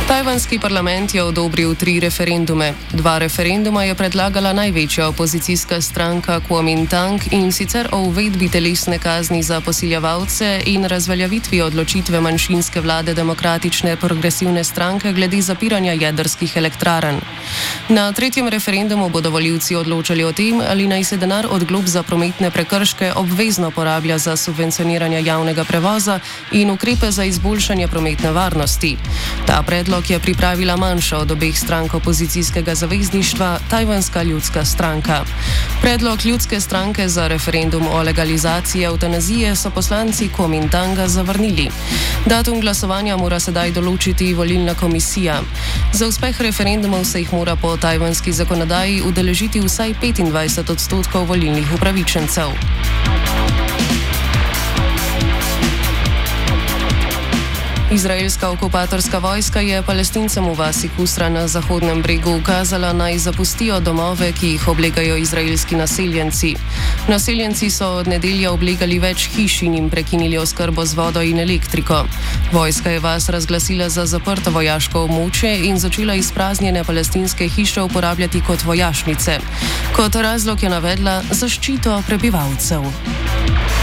Tajvanski parlament je odobril 3 referendume. 2 referenduma je predlagala največja opozicijska stranka Kuomintang, in sicer o uvedbi telesne kazni za posiljevalce in razveljavitvi odločitve manjšinske vlade Demokratične progresivne stranke glede zapiranja jedrskih elektrarn. Na 3. referendumu bodo volivci odločali o tem, ali naj se denar od glob za prometne prekrške obvezno porablja za subvencioniranje javnega prevoza in ukrepe za izboljšanje prometne varnosti. Ta predlog je pripravila manjša od obeh strank opozicijskega zavezništva, Tajvanska ljudska stranka. Predlog ljudske stranke za referendum o legalizaciji evtanazije so poslanci Kuomintanga zavrnili. Datum glasovanja mora sedaj določiti volilna komisija. Za uspeh referendumov se jih mora po tajvanski zakonodaji udeležiti vsaj 25% volilnih upravičencev. Izraelska okupatorska vojska je Palestincem v vasi Kusra na Zahodnem bregu ukazala, naj zapustijo domove, ki jih oblegajo izraelski naseljenci. Naseljenci so od nedelja oblegali več hiš in jim prekinili oskrbo z vodo in elektriko. Vojska je vas razglasila za zaprto vojaško območje in začela izpraznjene palestinske hiše uporabljati kot vojašnice. Kot razlog je navedla zaščito prebivalcev.